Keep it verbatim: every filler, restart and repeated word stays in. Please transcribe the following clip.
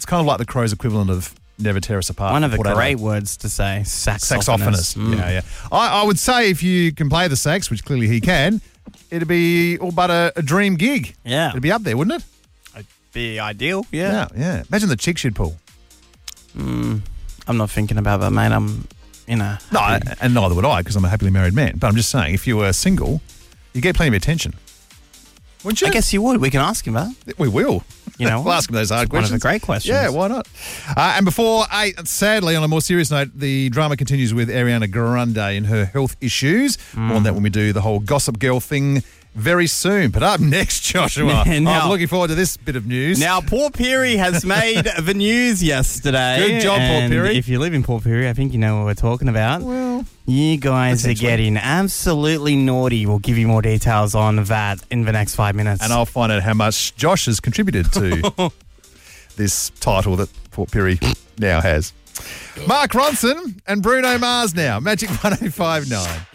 It's kind of like the Crows' equivalent of never tear us apart. One of the Port great Adelaide. words to say, saxophonist. Saxophonist. Mm. Yeah, yeah. I, I would say if you can play the sax, which clearly he can, it'd be all but a, a dream gig. Yeah. It'd be up there, wouldn't it? It'd be ideal, yeah. Yeah, yeah. Imagine the chicks you'd pull. Mm, I'm not thinking about that, mate. I'm, you know. No, I, and neither would I because I'm a happily married man. But I'm just saying, if you were single, you get plenty of attention. Wouldn't you? I guess you would. We can ask him that. We will. You know, we'll ask him those hard it's one questions. of the great questions. Yeah, why not? Uh, and before eight, sadly, on a more serious note, the drama continues with Ariana Grande and her health issues. Mm. More on that when we do the whole Gossip Girl thing very soon. But up next, Joshua, now, I'm looking forward to this bit of news. Now, Port Pirie has made the news yesterday. Good job, and Port Pirie. If you live in Port Pirie, I think you know what we're talking about. Well, you guys are getting absolutely naughty. We'll give you more details on that in the next five minutes. And I'll find out how much Josh has contributed to this title that Port Pirie now has. Mark Ronson and Bruno Mars now. Magic one oh five nine.